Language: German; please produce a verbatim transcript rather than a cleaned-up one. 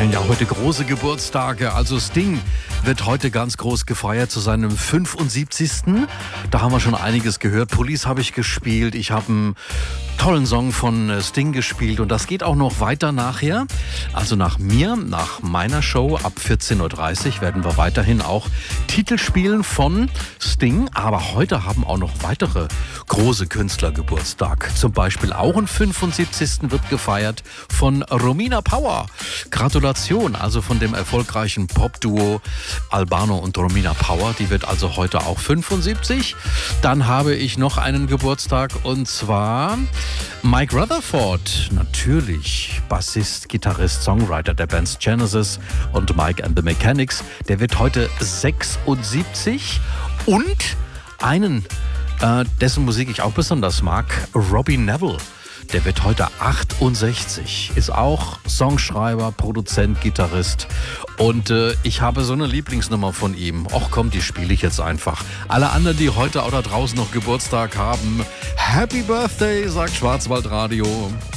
feiern ja heute große Geburtstage. Also Sting wird heute ganz groß gefeiert zu seinem fünfundsiebzigsten Da haben wir schon einiges gehört. Police habe ich gespielt. Ich habe einen tollen Song von Sting gespielt. Und das geht auch noch weiter nachher. Also nach mir, nach meiner Show ab vierzehn Uhr dreißig werden wir weiterhin auch Titel spielen von Sting. Aber heute haben auch noch weitere große Künstler Geburtstag. Zum Beispiel auch ein fünfundsiebzigsten wird gefeiert von Romina Power. Gratulation also von dem erfolgreichen Popduo Albano und Romina Power. Die wird also heute auch fünfundsiebzig. Dann habe ich noch einen Geburtstag und zwar Mike Rutherford. Natürlich Bassist, Gitarrist, Songwriter der Bands Genesis und Mike and the Mechanics. Der wird heute sechsundsiebzig. Und einen, äh, dessen Musik ich auch besonders mag, Robbie Neville. Der wird heute achtundsechzig, ist auch Songschreiber, Produzent, Gitarrist. Und äh, ich habe so eine Lieblingsnummer von ihm. Och komm, die spiele ich jetzt einfach. Alle anderen, die heute auch da draußen noch Geburtstag haben, Happy Birthday, sagt Schwarzwaldradio.